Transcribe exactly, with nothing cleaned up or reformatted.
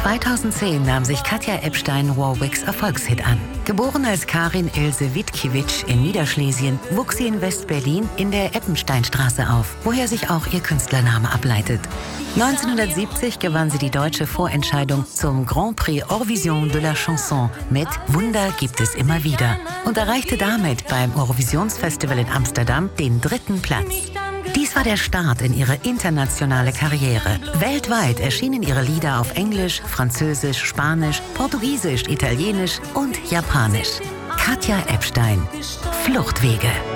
zweitausendzehn nahm sich Katja Ebstein Warwicks Erfolgshit an. Geboren als Karin Ilse Witkiewicz in Niederschlesien, wuchs sie in West-Berlin in der Eppensteinstraße auf, woher sich auch ihr Künstlername ableitet. neunzehnhundertsiebzig gewann sie die deutsche Vorentscheidung zum Grand Prix Eurovision de la Chanson mit Wunder gibt es immer wieder und erreichte damit beim Eurovisionsfestival in Amsterdam den dritten Platz. Dies war der Start in ihre internationale Karriere. Weltweit erschienen ihre Lieder auf Englisch, Französisch, Spanisch, Portugiesisch, Italienisch und Japanisch. Katja Ebstein, Fluchtwege.